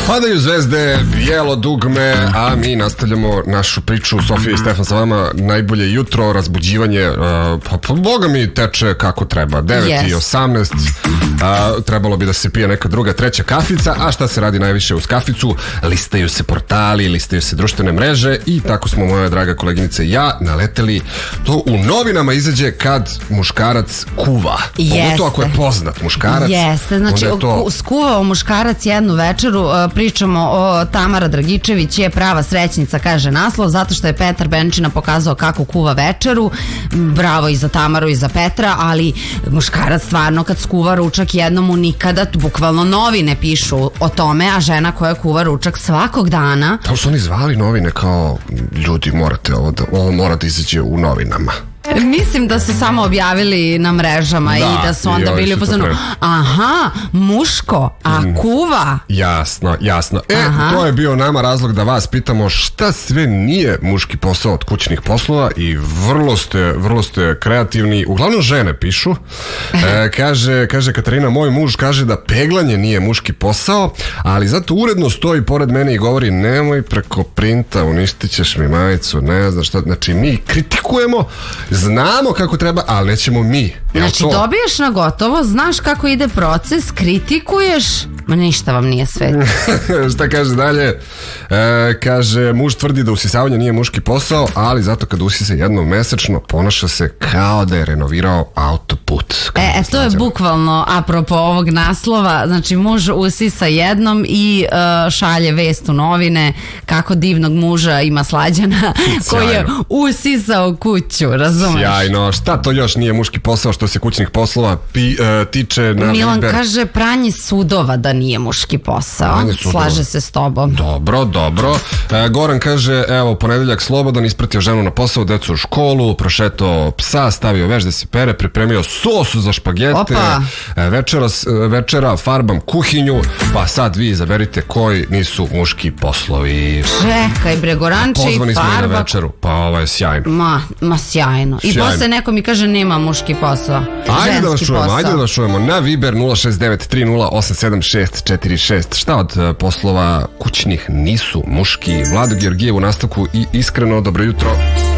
Padaju zvezde, bijelo dugme, a mi nastavljamo našu priču. Sofija i Stefan sa vama, najbolje jutro, razbuđivanje, pa boga mi teče kako treba. 9:18, trebalo bi da se pije neka druga, treća kafica, a šta se radi najviše uz kaficu? Listaju se portali, listaju se društvene mreže i tako smo, moja draga koleginica i ja, naleteli. To u novinama izađe kad muškarac kuva. Pogotovo ako je poznat muškarac. Jeste, znači skuvao muškarac jednu večeru. Pričamo o Tamara Dragičević je prava srećnica, kaže naslov, zato što je Petar Benčina pokazao kako kuva večeru. Bravo i za Tamaru i za Petra, ali muškarac stvarno kad skuva ručak jednom mu nikada, bukvalno novine pišu o tome, a žena koja kuva ručak svakog dana. Da su oni zvali novine kao ljudi morate ovo mora da izađe u novinama. Mislim da su samo objavili na mrežama i da su onda bili u fazonu, aha, muško, a kuva. Jasno. To je bio nama razlog da vas pitamo šta sve nije muški posao od kućnih poslova i vrlo ste kreativni. Uglavnom žene pišu. Kaže Katarina, moj muž kaže da peglanje nije muški posao, ali zato uredno stoji pored mene i govori nemoj preko printa, uništit ćeš mi majicu, ne znam šta. Znači mi kritikujemo, znamo kako treba, ali nećemo mi. Znači dobiješ na gotovo, znaš kako ide proces, kritikuješ, ma ništa vam nije sve. Šta kaže dalje? Kaže, muž tvrdi da usisavanje nije muški posao, ali zato kad usisa jednom mesečno, ponaša se kao da je renovirao autoput. To je bukvalno apropo ovog naslova, znači muž usisa jednom i šalje vest u novine kako divnog muža ima Slađana koji je usisao kuću, razumeš? Sjajno, šta to još nije muški posao što se kućnih poslova tiče? Milan kaže pranje sudova da nije muški posao, slaže se s tobom. Dobro. Goran kaže, evo, ponedeljak slobodan, ispratio ženu na posao, decu u školu, prošetao psa, stavio veš da se pere, pripremio sos za špagete, večera farbam kuhinju, pa sad vi izaberite koji nisu muški poslovi. Čekaj bre, Goranče i farba. Pozvani smo i na večeru, pa ovo je sjajno. Ma sjajno. I posle neko mi kaže nema muški posao. Ajde da vas čujemo na Viber 06930876646. Šta od poslova kućnih nisu muški? Vlado Georgijev u nastavku i iskreno dobro jutro.